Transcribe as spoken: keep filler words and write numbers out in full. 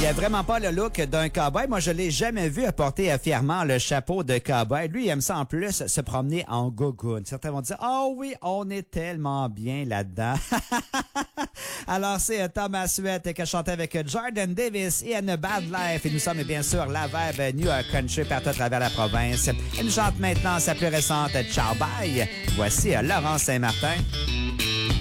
Il a vraiment pas le look d'un cowboy. Moi, je l'ai jamais vu porter fièrement le chapeau de cowboy. Lui, il aime ça en plus se promener en gogoune. Certains vont dire, oh oui, on est tellement bien là-dedans. Alors, c'est Thomas Sweat qui a chanté avec Jordan Davis et Anne Bad Life. Et nous sommes bien sûr la vibe New York Country partout à travers la province. Elle nous chante maintenant sa plus récente Ciao Bye. Voici Laurent Saint-Martin.